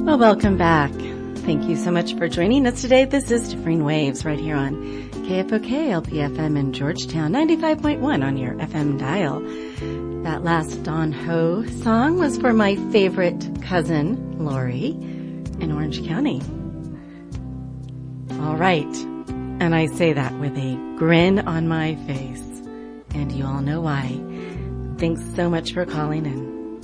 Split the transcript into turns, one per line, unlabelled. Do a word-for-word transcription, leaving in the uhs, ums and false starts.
Well, welcome back. Thank you so much for joining us today. This is Differing Waves right here on K F O K L P F M in Georgetown, ninety-five point one on your F M dial. That last Don Ho song was for my favorite cousin, Lori, in Orange County. All right. And I say that with a grin on my face. And you all know why. Thanks so much for calling in.